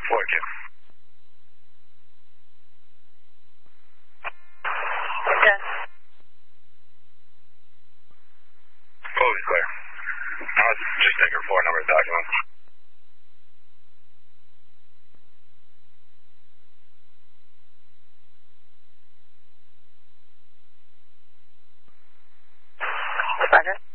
Floyd, kid. Yes. Fully clear. I'll just take her floor number documents. Roger.